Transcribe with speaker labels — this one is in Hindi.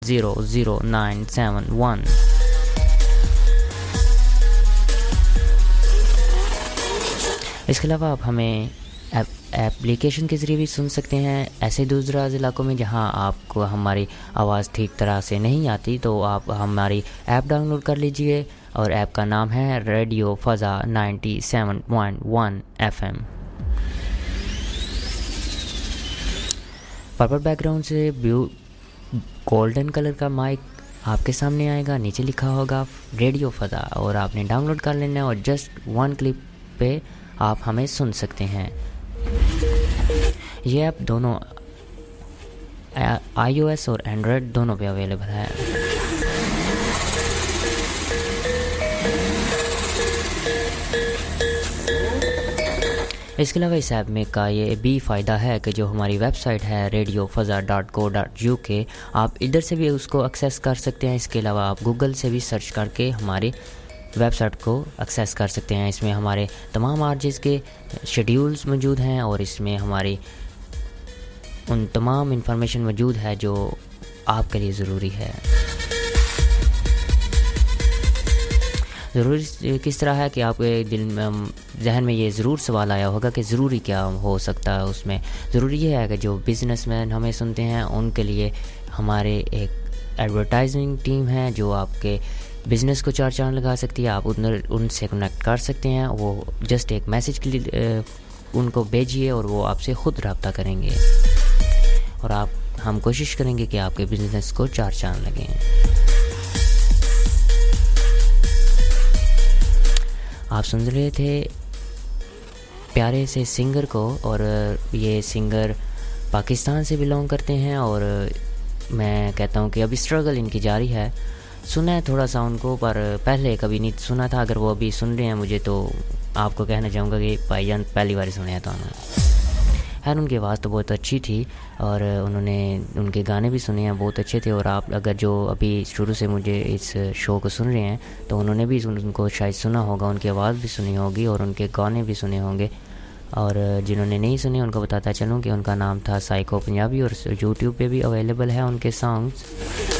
Speaker 1: 60971। इसके अलावा आप हमें एप्लीकेशन के ज़रिए भी सुन सकते हैं। ऐसे दूर दराज इलाकों में जहां आपको हमारी आवाज़ ठीक तरह से नहीं आती, तो आप हमारी ऐप डाउनलोड कर लीजिए और ऐप का नाम है रेडियो फ़ज़ा 97.1 FM। पर्पल बैकग्राउंड से गोल्डन कलर का माइक आपके सामने आएगा, नीचे लिखा होगा रेडियो फ़ज़ा और आपने डाउनलोड कर लेना है और जस्ट 1 क्लिक पे आप हमें सुन सकते हैं। ये ऐप दोनों iOS और एंड्रॉयड दोनों पे अवेलेबल है। इसके अलावा इस ऐप में का ये भी फ़ायदा है कि जो हमारी वेबसाइट है radiofazza.co.uk, आप इधर से भी उसको एक्सेस कर सकते हैं। इसके अलावा आप गूगल से भी सर्च करके हमारी वेबसाइट को एक्सेस कर सकते हैं। इसमें हमारे तमाम आरजेस के शेड्यूल्स मौजूद हैं और इसमें हमारी उन तमाम इंफॉर्मेशन मौजूद है जो आपके लिए ज़रूरी है। ज़रूरी किस तरह है कि आपके दिल में जहन में ये ज़रूर सवाल आया होगा कि ज़रूरी क्या हो सकता है उसमें। ज़रूरी ये है कि जो बिज़नेसमैन हमें सुनते हैं उनके लिए हमारे एक एडवर्टाइजिंग टीम है जो आपके बिज़नेस को चार चांद लगा सकती है। आप उनसे कनेक्ट कर सकते हैं। वो जस्ट एक मैसेज के लिए उनको भेजिए और वो आपसे ख़ुद रब्ता करेंगे और हम कोशिश करेंगे कि आपके बिज़नेस को चार चांद लगें। आप सुन रहे थे प्यारे से सिंगर को और ये सिंगर पाकिस्तान से बिलोंग करते हैं और मैं कहता हूँ कि अभी स्ट्रगल इनकी जारी है। सुना है थोड़ा सा उनको, पर पहले कभी नहीं सुना था। अगर वो अभी सुन रहे हैं मुझे तो आपको कहना चाहूँगा कि भाईजान पहली बार सुने हैं तो खैर उनकी आवाज़ तो बहुत अच्छी थी और उनके गाने भी सुने हैं, बहुत अच्छे थे। और आप अगर जो अभी शुरू से मुझे इस शो को सुन रहे हैं तो उन्होंने भी उनको शायद सुना होगा, उनकी आवाज़ भी सुनी होगी और उनके गाने भी सुने होंगे। और जिन्होंने नहीं सुने उनको बताता चलूँ कि उनका नाम था साइको पंजाबी और यूट्यूब पे भी अवेलेबल है उनके सॉन्ग्स।